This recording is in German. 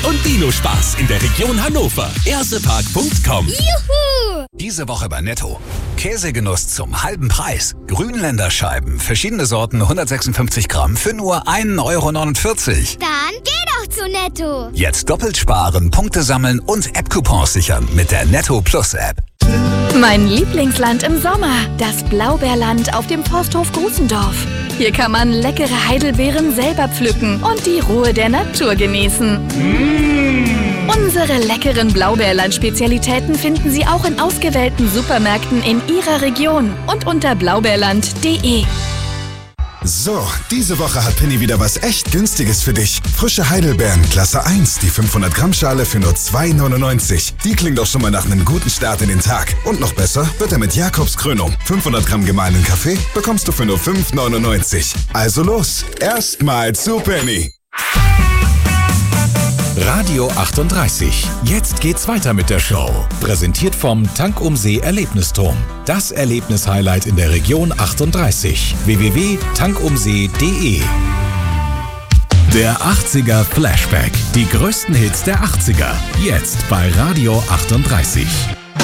und Dino-Spaß in der Region Hannover. Ersepark.com. Juhu! Diese Woche bei Netto. Käsegenuss zum halben Preis. Grünländerscheiben, verschiedene Sorten, 156 Gramm für nur 1,49 Euro. Dann geh doch zu Netto. Jetzt doppelt sparen, Punkte sammeln und App-Coupons sichern mit der Netto Plus App. Mein Lieblingsland im Sommer, das Blaubeerland auf dem Forsthof Grusendorf. Hier kann man leckere Heidelbeeren selber pflücken und die Ruhe der Natur genießen. Unsere leckeren Blaubeerland-Spezialitäten finden Sie auch in ausgewählten Supermärkten in Ihrer Region und unter blaubeerland.de. So, diese Woche hat Penny wieder was echt Günstiges für dich. Frische Heidelbeeren, Klasse 1, die 500 Gramm Schale für nur 2,99. Die klingt doch schon mal nach einem guten Start in den Tag. Und noch besser wird er mit Jakobskrönung. 500 Gramm gemahlenen Kaffee bekommst du für nur 5,99. Also los, erstmal zu Penny. Radio 38. Jetzt geht's weiter mit der Show. Präsentiert vom Tank um See Erlebnisturm. Das Erlebnishighlight in der Region 38. www.tankumsee.de. Der 80er Flashback. Die größten Hits der 80er. Jetzt bei Radio 38.